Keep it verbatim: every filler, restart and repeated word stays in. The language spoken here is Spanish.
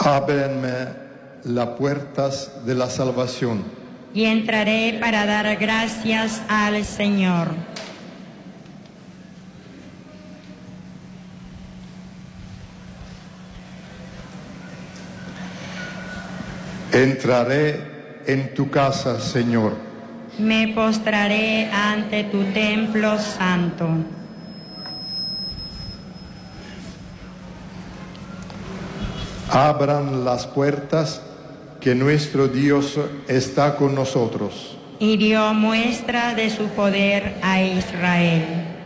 Ábrenme las puertas de la salvación. Y entraré para dar gracias al Señor. Entraré en tu casa, Señor. Me postraré ante tu templo santo. Abran las puertas, que nuestro Dios está con nosotros. Y dio muestra de su poder a Israel.